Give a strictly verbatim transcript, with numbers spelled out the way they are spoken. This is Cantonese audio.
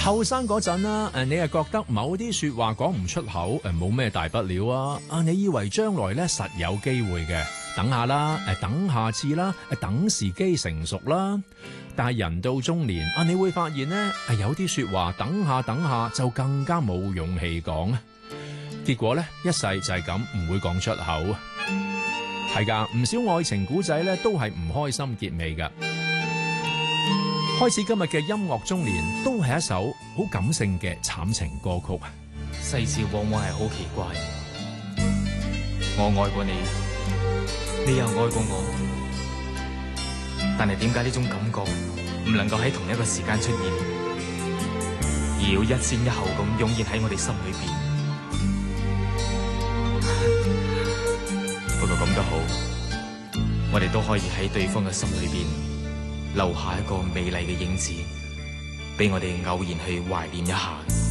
後生嗰陣啦，誒，你係覺得某啲說話講唔出口，誒，冇咩大不了啊。啊，你以為將來咧實有機會嘅，等下啦，誒，等下次啦，誒，等時機成熟啦。但係人到中年，啊，你會發現咧，係有啲說話等下等下就更加冇勇氣講啊。結果咧，一世就係咁，唔會講出口啊。係噶，唔少愛情古仔咧都係唔開心結尾噶。開始今日嘅音樂中年，都係一首好感性嘅慘情歌曲。 世事往往係好奇怪，我愛過你，你又愛過我，但係點解呢種感覺唔能夠喺同一個時間出現，而要一先一後咁湧現喺我哋心裏邊？不過咁都好，我哋都可以喺對方嘅心裏邊留下一個美麗嘅影子，俾我哋偶然去懷念一下。